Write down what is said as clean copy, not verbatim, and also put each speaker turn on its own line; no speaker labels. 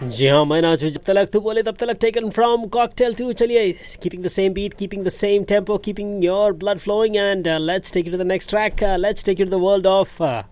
जी हाँ, मैं नाचू जब तलक तू बोले तब तलक, टेकन फ्रॉम कॉकटेल 2. चलिए, keeping the same beat, keeping the same tempo, keeping your blood flowing, and let's take you to the next track. Let's take you to the world of